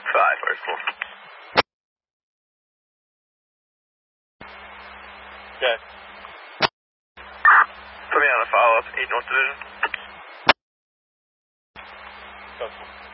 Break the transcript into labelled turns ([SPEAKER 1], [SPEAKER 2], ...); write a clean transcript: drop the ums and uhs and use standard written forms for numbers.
[SPEAKER 1] 5, very cool.
[SPEAKER 2] Okay.
[SPEAKER 1] Put me on a follow-up, 8 North Division.
[SPEAKER 2] That's